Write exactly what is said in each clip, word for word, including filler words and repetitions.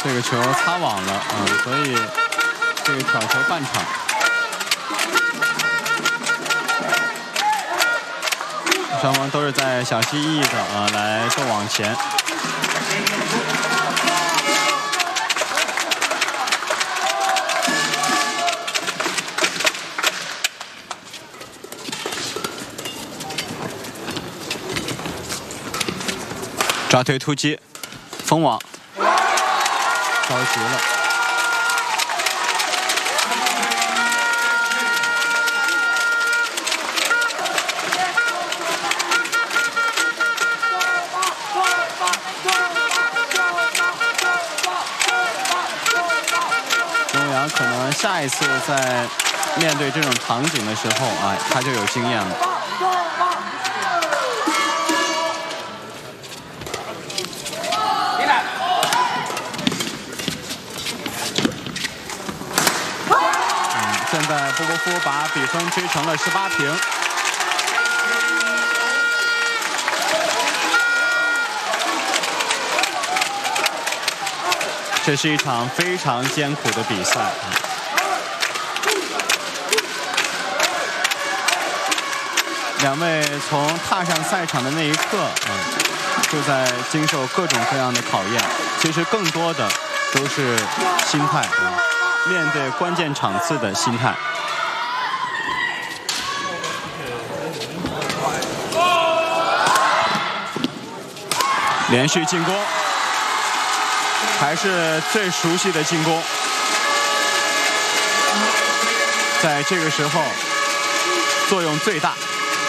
这个球擦网了，嗯，所以这个挑球半场。双方都是在小心翼翼的啊来动往前。抓腿突击，封网，着急了。钟阳可能下一次在面对这种场景的时候啊，他就有经验了。现在波波夫把比分追成了十八平。这是一场非常艰苦的比赛。两位从踏上赛场的那一刻，嗯，就在经受各种各样的考验。其实更多的都是心态啊。面对关键场次的心态。连续进攻，还是最熟悉的进攻。在这个时候，作用最大。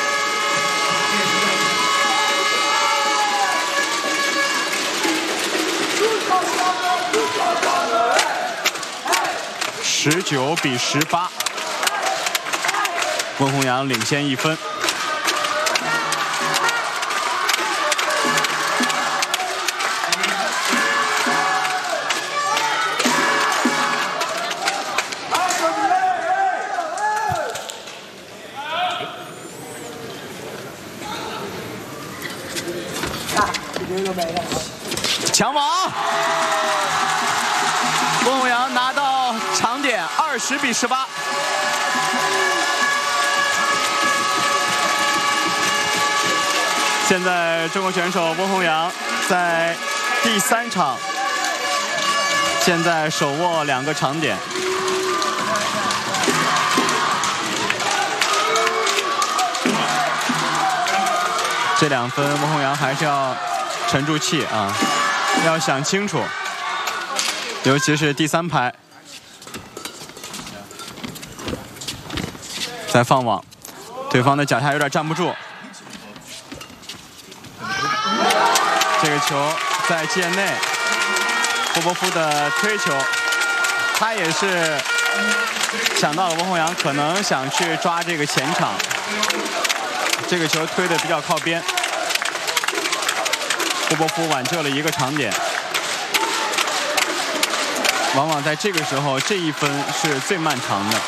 十九比十八，温宏洋领先一分。抢网，温宏洋拿到长点，二十比十八。现在中国选手温宏洋在第三场，现在手握两个长点。这两分温宏洋还是要沉住气啊，要想清楚，尤其是第三排。再放网，对方的脚下有点站不住。这个球在界内，波波夫的推球，他也是想到了温宏洋可能想去抓这个前场，这个球推的比较靠边，波波夫挽救了一个长点。往往在这个时候，这一分是最漫长的。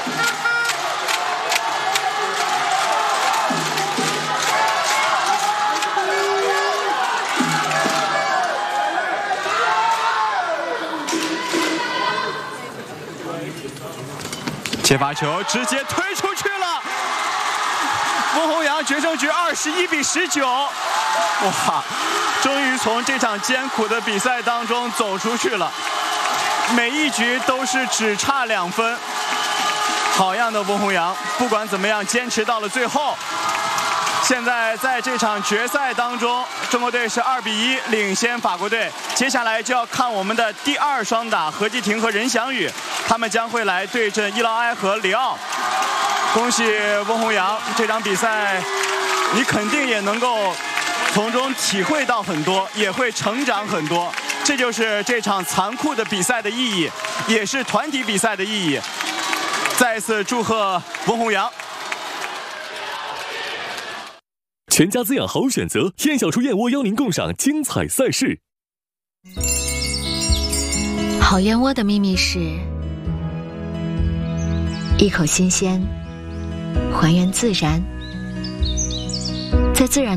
接发球直接推出去了，温宏洋决胜局二十一比十九，哇，终于从这场艰苦的比赛当中走出去了，每一局都是只差两分。好样的温宏洋，不管怎么样坚持到了最后。现在在这场决赛当中，中国队是二比一领先法国队。接下来就要看我们的第二双打何继廷和任翔宇，他们将会来对阵伊劳埃和里奥。恭喜温宏洋，这场比赛你肯定也能够从中体会到很多，也会成长很多。这就是这场残酷的比赛的意义，也是团体比赛的意义。再次祝贺温宏洋。 全家滋养好选择，燕小厨燕窝邀您共赏精彩赛事。 好燕窝的秘密是一口新鲜，还原自然，在自然